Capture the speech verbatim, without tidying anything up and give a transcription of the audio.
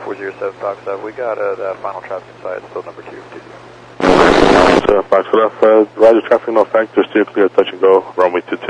four zero seven Fox F. We got uh, that final traffic inside, still number two. two zero. So, Fox F, uh, roger traffic, no factors, steer clear, touch and go, runway two two.